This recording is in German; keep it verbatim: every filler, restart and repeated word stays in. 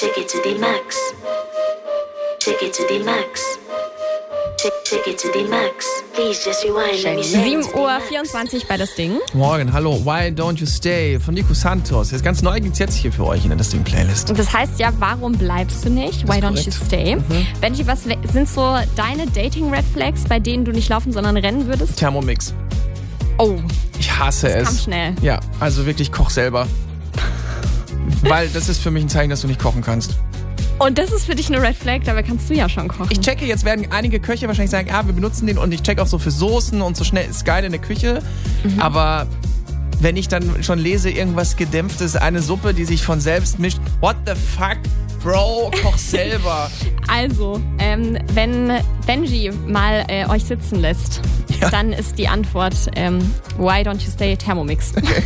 Take it to the max. Take it to the max. Take, take it to the max. Please just rewind. Let me say sieben it to the Uhr max. vierundzwanzig bei das Ding. Morgen, hallo. Why Don't You Stay von Nico Santos. Jetzt ganz neu gibt's jetzt hier für euch in der Das Ding-Playlist. Und das heißt ja, warum bleibst du nicht? Why don't korrekt. you stay? Mhm. Benji, was we- sind so deine Dating-Red Flags, bei denen du nicht laufen, sondern rennen würdest? Thermomix. Oh, Ich hasse das es. kam schnell. Ja, also wirklich koch selber. Weil das ist für mich ein Zeichen, dass du nicht kochen kannst. Und das ist für dich eine Red Flag, dabei kannst du ja schon kochen. Ich checke, jetzt werden einige Köche wahrscheinlich sagen, ah, wir benutzen den und ich check auch so für Soßen und so schnell ist geil in der Küche. Mhm. Aber wenn ich dann schon lese, irgendwas Gedämpftes, eine Suppe, die sich von selbst mischt, what the fuck, Bro, koch selber. Also, ähm, wenn Benji mal äh, euch sitzen lässt, Ja. dann ist die Antwort ähm, Why don't you stay Thermomix?